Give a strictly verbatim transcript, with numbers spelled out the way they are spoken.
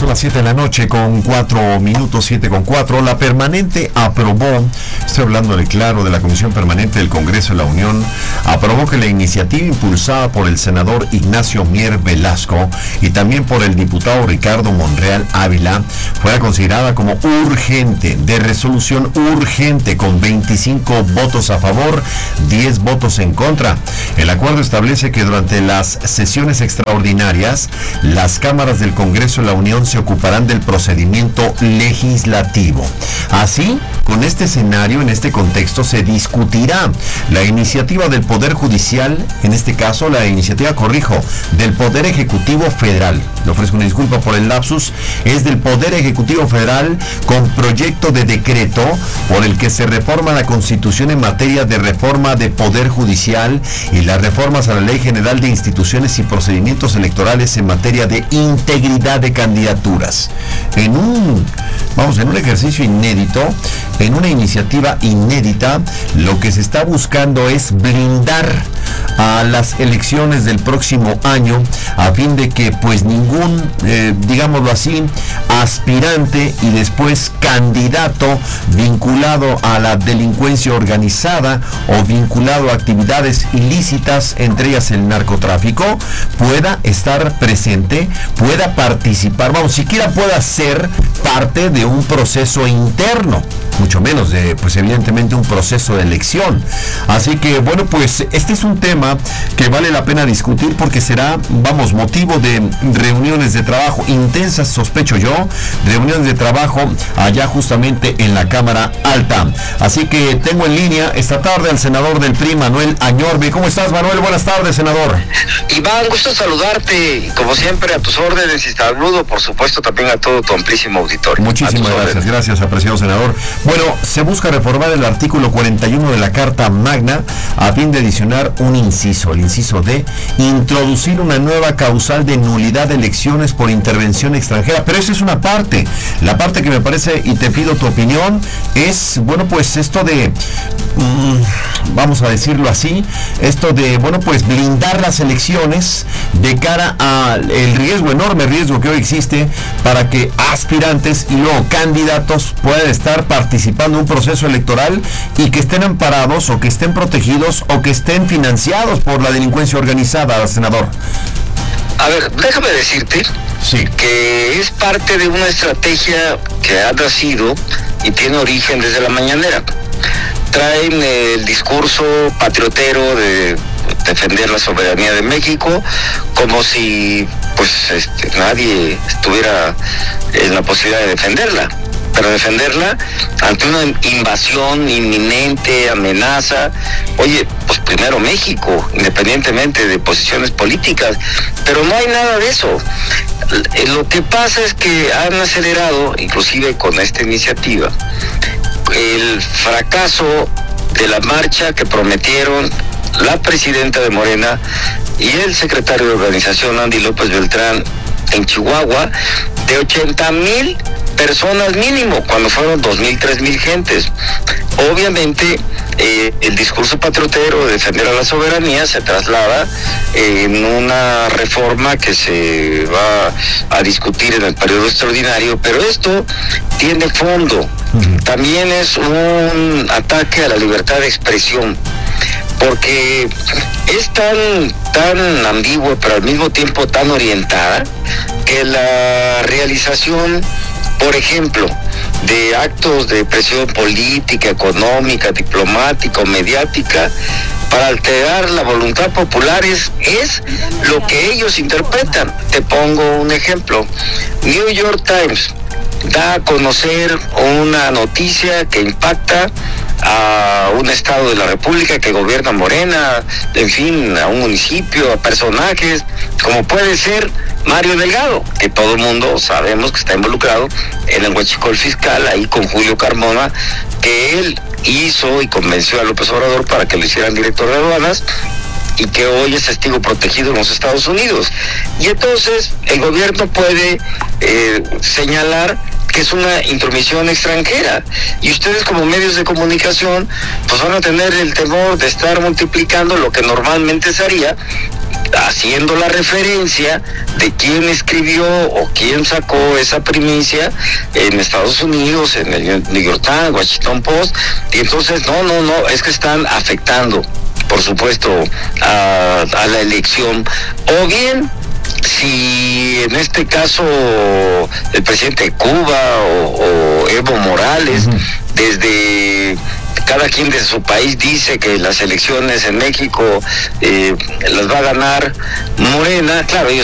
son las siete de la noche con cuatro minutos, siete con cuatro. La permanente aprobó, estoy hablando de claro de la Comisión Permanente del Congreso de la Unión, aprobó que la iniciativa impulsada por el senador Ignacio Mier Velasco y también por el diputado Ricardo Monreal Ávila fuera considerada como urgente, de resolución urgente, con veinticinco votos a favor, diez votos en contra. El acuerdo establece que durante las sesiones extraordinarias, las cámaras del Congreso de la Unión se ocuparán del procedimiento legislativo. Así, con este escenario, en este contexto, se discutirá la iniciativa del Poder Judicial, en este caso la iniciativa, corrijo, del Poder Ejecutivo Federal. Le ofrezco una disculpa por el lapsus, es del Poder Ejecutivo Federal, con proyecto de decreto por el que se reforma la Constitución en materia de reforma de Poder Judicial y las reformas a la Ley General de Instituciones y Procedimientos Electorales en materia de integridad de candidaturas. En un, vamos, en un ejercicio inédito, en una iniciativa inédita, lo que se está buscando es blindar a las elecciones del próximo año a fin de que pues ningún, eh, digámoslo así, aspirante y después candidato vinculado a la delincuencia organizada o vinculado a actividades ilícitas, entre ellas el narcotráfico, pueda estar presente, pueda participar, vamos, siquiera pueda ser parte de un proceso interno, mucho menos de, pues evidentemente, un proceso de elección. Así que, bueno, pues este es un tema que vale la pena discutir porque será, vamos, motivo de reuniones de trabajo intensas, sospecho yo, reuniones de trabajo allá justamente en la Cámara Alta. Así que tengo en línea esta tarde al senador del P R I, Manuel Añorbe. ¿Cómo estás, Manuel? Buenas tardes, senador. Iván, gusto saludarte, como siempre, a tus órdenes, y saludo, por supuesto, también a todo tu amplísimo auditorio. Muchísimas gracias, órdenes. gracias, apreciado senador. Bueno, se busca reformar el artículo cuarenta y uno de la Carta Magna a fin de adicionar un inciso, el inciso D, introducir una nueva causal de nulidad de elecciones por intervención extranjera. Pero esa es una parte. La parte que me parece, y te pido tu opinión, es, bueno, pues esto de, mmm, vamos a decirlo así, esto de, bueno, pues blindar las elecciones de cara al riesgo, enorme riesgo que hoy existe para que aspirantes y luego candidatos puedan estar participando en un proceso electoral y que estén amparados o que estén protegidos o que estén financiados por la delincuencia organizada, senador. A ver, déjame decirte sí. que es parte de una estrategia que ha nacido y tiene origen desde la mañanera. Traen el discurso patriotero de defender la soberanía de México, como si pues este, nadie estuviera en la posibilidad de defenderla. Pero defenderla ante una invasión inminente, amenaza. Oye, pues primero México, independientemente de posiciones políticas, pero no hay nada de eso. Lo que pasa es que han acelerado, inclusive con esta iniciativa, el fracaso de la marcha que prometieron la presidenta de Morena y el secretario de organización, Andy López Beltrán, en Chihuahua, de ochenta mil personas mínimo, cuando fueron dos mil, tres mil gentes. Obviamente, eh, el discurso patriotero de defender a la soberanía se traslada eh, en una reforma que se va a discutir en el periodo extraordinario, pero esto tiene fondo. Uh-huh. También es un ataque a la libertad de expresión, porque es tan, tan ambigua, pero al mismo tiempo tan orientada, que la realización, por ejemplo, de actos de presión política, económica, diplomática o mediática para alterar la voluntad popular es, es lo que ellos interpretan. Te pongo un ejemplo. New York Times da a conocer una noticia que impacta a un estado de la República que gobierna Morena, en fin, a un municipio, a personajes, como puede ser Mario Delgado, que todo el mundo sabemos que está involucrado en el huachicol fiscal, ahí con Julio Carmona, que él hizo y convenció a López Obrador para que lo hicieran director de aduanas, y que hoy es testigo protegido en los Estados Unidos. Y entonces el gobierno puede eh, señalar que es una intromisión extranjera, y ustedes como medios de comunicación pues van a tener el temor de estar multiplicando lo que normalmente se haría haciendo la referencia de quién escribió o quién sacó esa primicia en Estados Unidos, en el New York Times, Washington Post, y entonces no, no, no, es que están afectando, por supuesto, a, a la elección, o bien, si en este caso el presidente de Cuba o, o Evo Morales, uh-huh. desde cada quien de su país dice que las elecciones en México eh, las va a ganar Morena, claro, ellos